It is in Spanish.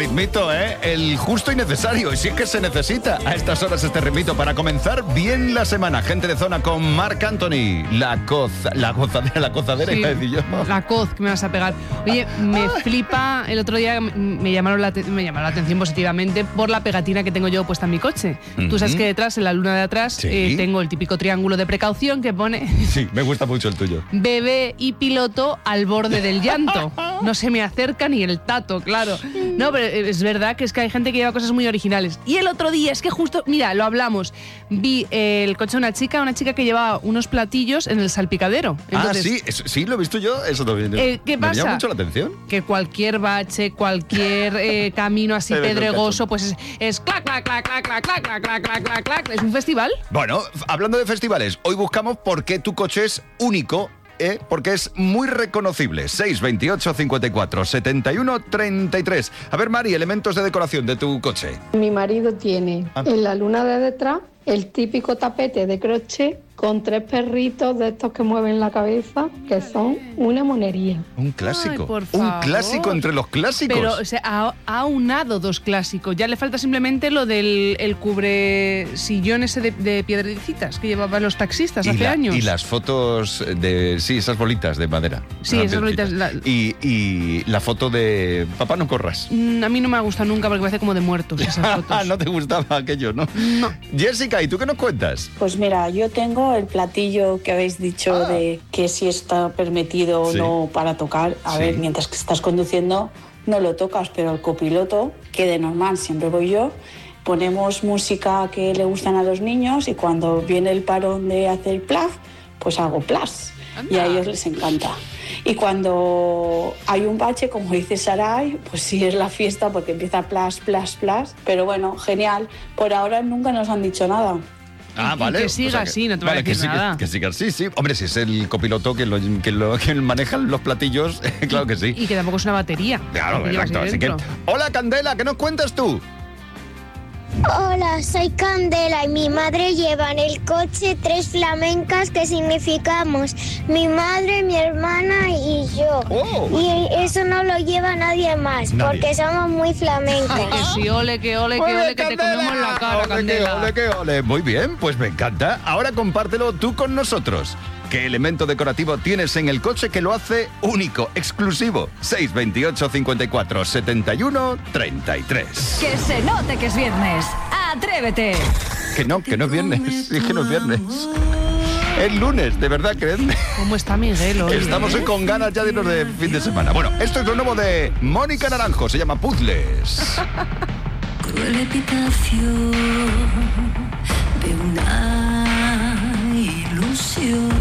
ritmito, ¿eh? El justo y necesario. Y sí que se necesita a estas horas este ritmito para comenzar bien la semana. Gente de zona con Marc Anthony. La gozadera, Sí, iba a decir yo. la coz que me vas a pegar. Oye, me flipa. El otro día me llamaron la atención positivamente por la pegatina que tengo yo puesta en mi coche. Tú sabes que detrás, en la luna de atrás, Sí. tengo el típico triángulo de precaución que pone Sí, me gusta mucho el tuyo. bebé y piloto al borde del llanto. No se me acerca ni el tato, claro. No, pero es verdad que es que hay gente que lleva cosas muy originales. Y el otro día, es que justo, mira, lo hablamos, vi el coche de una chica que llevaba unos platillos en el salpicadero. Entonces, sí, lo he visto yo, eso también. ¿qué Me pasa? llama mucho la atención. Que cualquier bache, cualquier camino así Me meto el pedregoso, pues es clac, clac, clac, clac, clac, clac, clac, clac, clac, clac, clac. ¿Es un festival? Bueno, hablando de festivales, hoy buscamos por qué tu coche es único, porque es muy reconocible. 628 54 71 33. A ver, Mari, elementos de decoración de tu coche. Mi marido tiene en la luna de detrás el típico tapete de crochet con 3 perritos de estos que mueven la cabeza, que son una monería. Un clásico. Ay, por Un favor. clásico entre los clásicos. Pero, o sea, ha unado 2 clásicos. Ya le falta simplemente lo del el cubre sillón ese de piedrecitas que llevaban los taxistas hace años. Y las fotos de... Sí, esas bolitas de madera. Sí, Las esas bolitas, piedrecitas. Y la foto de... Papá, no corras. A mí no me ha gustado nunca porque me hace como de muertos esas fotos. No te gustaba aquello, ¿no? No. Jessica, ¿y tú qué nos cuentas? Pues mira, yo tengo el platillo que habéis dicho de que si está permitido o Sí. no para tocar. A Sí. ver, mientras que estás conduciendo no lo tocas, pero el copiloto, que de normal siempre voy yo, ponemos música que le gustan a los niños y cuando viene el parón de hacer plaf, pues hago plas. Y a ellos les encanta. Y cuando hay un bache, como dice Saray, pues sí es la fiesta porque empieza plas, plas, plas. Pero bueno, genial. Por ahora nunca nos han dicho nada. Ah, Y vale. que siga así, no te va a decir nada. Que siga así, sí. Hombre, si es el copiloto que maneja los platillos, claro que sí. Y que tampoco es una batería. Claro, Lo que llevas exacto. ahí Así que... dentro. Hola, Candela, ¿qué nos cuentas tú? Hola, soy Candela y mi madre lleva en el coche 3 flamencas que significamos mi madre, mi hermana y yo. Oh. Y eso no lo lleva nadie más, Nadie. porque somos muy flamencas. Ay, que sí, ole, que ole, que ole, que te comemos la cara, Candela. Que ole. Muy bien, pues me encanta. Ahora compártelo tú con nosotros. ¿Qué elemento decorativo tienes en el coche que lo hace único, exclusivo? 628 54 71 33. Que se note que es viernes. ¡Atrévete! Que no es viernes. Es que no es viernes. Es lunes, de verdad, creedme. ¿Cómo está Miguel hoy? Estamos hoy con ganas ya de irnos de fin de semana. Bueno, esto es lo nuevo de Mónica Naranjo, se llama Puzzles. Cruel epitafio de una ilusión.